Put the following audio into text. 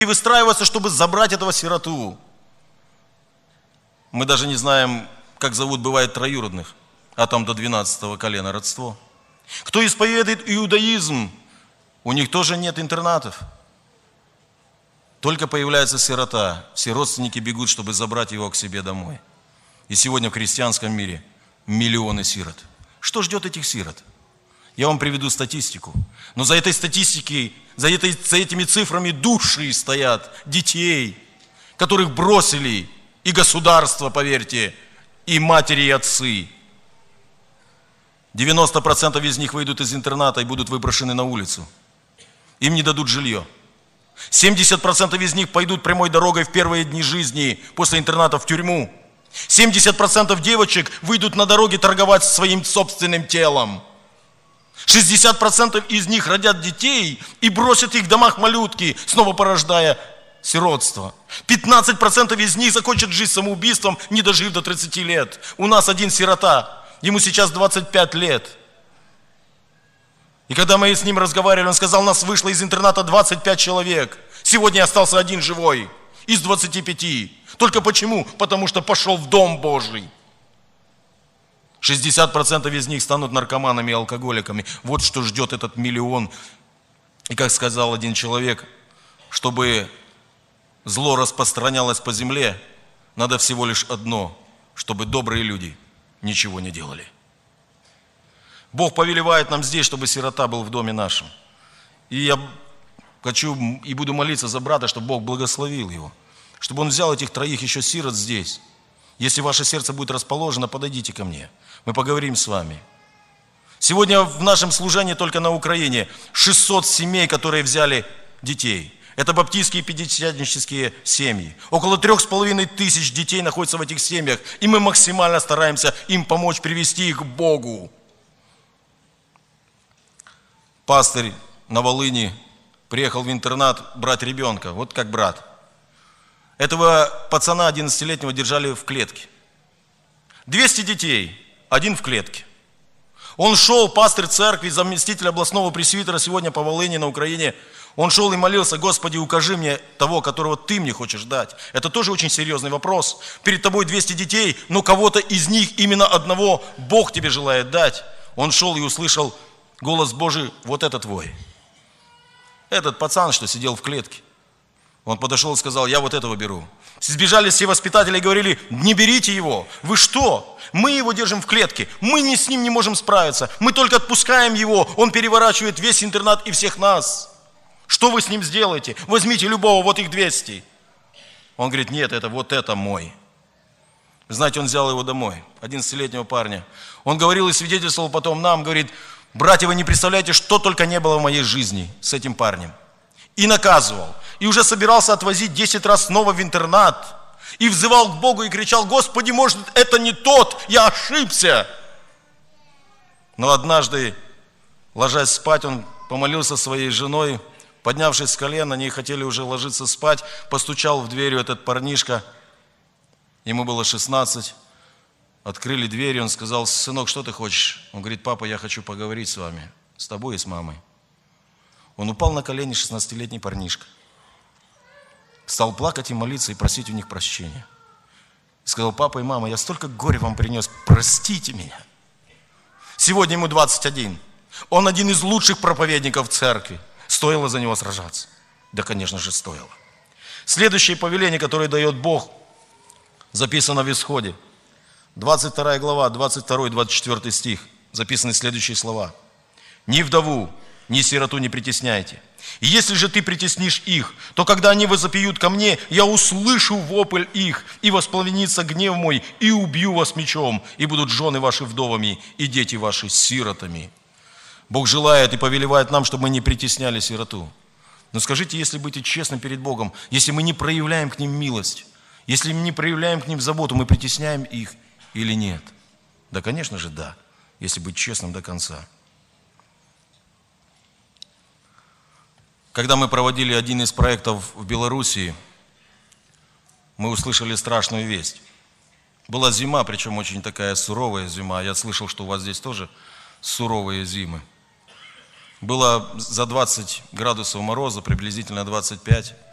и выстраиваются, чтобы забрать этого сироту. Мы даже не знаем, как зовут, бывает, троюродных, а там до 12-го колена родство. Кто исповедует иудаизм, у них тоже нет интернатов. Только появляется сирота, все родственники бегут, чтобы забрать его к себе домой. И сегодня в христианском мире миллионы сирот. Что ждет этих сирот? Я вам приведу статистику. Но за этой статистикой, за этими цифрами души стоят детей, которых бросили и государство, поверьте, и матери, и отцы. 90% из них выйдут из интерната и будут выброшены на улицу. Им не дадут жилье. 70% из них пойдут прямой дорогой в первые дни жизни после интерната в тюрьму. 70% девочек выйдут на дороге торговать своим собственным телом. 60% из них родят детей и бросят их в домах малютки, снова порождая сиротство. 15% из них закончат жизнь самоубийством, не дожив до 30 лет. У нас один сирота, ему сейчас 25 лет. И когда мы с ним разговаривали, он сказал, нас вышло из интерната 25 человек. Сегодня остался один живой из 25. Только почему? Потому что пошел в Дом Божий. 60% из них станут наркоманами и алкоголиками. Вот что ждет этот миллион. И как сказал один человек, чтобы зло распространялось по земле, надо всего лишь одно, чтобы добрые люди ничего не делали. Бог повелевает нам здесь, чтобы сирота был в доме нашем. И я хочу и буду молиться за брата, чтобы Бог благословил его. Чтобы он взял этих троих еще сирот здесь. Если ваше сердце будет расположено, подойдите ко мне. Мы поговорим с вами. Сегодня в нашем служении только на Украине 600 семей, которые взяли детей. Это баптистские и пятидесятнические семьи. Около 3500 детей находятся в этих семьях. И мы максимально стараемся им помочь привести их к Богу. Пастырь на Волыни приехал в интернат брать ребенка. Вот как брат. Этого пацана 11-летнего держали в клетке. 200 детей, один в клетке. Он шел, пастырь церкви, заместитель областного пресвитера сегодня по Волыни на Украине. Он шел и молился: Господи, укажи мне того, которого Ты мне хочешь дать. Это тоже очень серьезный вопрос. Перед тобой 200 детей, но кого-то из них, именно одного, Бог тебе желает дать. Он шел и услышал голос Божий: вот это твой. Этот пацан, что сидел в клетке. Он подошел и сказал: я вот этого беру. Сбежали все воспитатели и говорили: не берите его. Вы что? Мы его держим в клетке. Мы с ним не можем справиться. Мы только отпускаем его. Он переворачивает весь интернат и всех нас. Что вы с ним сделаете? Возьмите любого, вот их 200. Он говорит: нет, вот это мой. Знаете, он взял его домой, 11-летнего парня. Он говорил и свидетельствовал потом нам, говорит: братья, вы не представляете, что только не было в моей жизни с этим парнем. И наказывал. И уже собирался отвозить 10 раз снова в интернат. И взывал к Богу и кричал: Господи, может, это не тот, я ошибся. Но однажды, ложась спать, он помолился своей женой, поднявшись с колена, они хотели уже ложиться спать, постучал в дверь этот парнишка, ему было 16, открыли дверь, и он сказал: сынок, что ты хочешь? Он говорит: папа, я хочу поговорить с вами, с тобой и с мамой. Он упал на колени, 16-летний парнишка. Стал плакать и молиться, и просить у них прощения. И сказал: папа и мама, я столько горя вам принес, простите меня. Сегодня ему 21. Он один из лучших проповедников церкви. Стоило за него сражаться? Да, конечно же, стоило. Следующее повеление, которое дает Бог, записано в Исходе. 22 глава, 22-24 стих. Записаны следующие слова. «Ни вдову, ни сироту не притесняйте. И если же ты притеснишь их, то когда они возопьют ко мне, я услышу вопль их, и воспламенится гнев мой, и убью вас мечом, и будут жены ваши вдовами, и дети ваши сиротами». Бог желает и повелевает нам, чтобы мы не притесняли сироту. Но скажите, если быть честным перед Богом, если мы не проявляем к ним милость, если мы не проявляем к ним заботу, мы притесняем их или нет? Да, конечно же, да, если быть честным до конца. Когда мы проводили один из проектов в Белоруссии, мы услышали страшную весть. Была зима, причем очень такая суровая зима. Я слышал, что у вас здесь тоже суровые зимы. Было за 20 градусов мороза, приблизительно 25.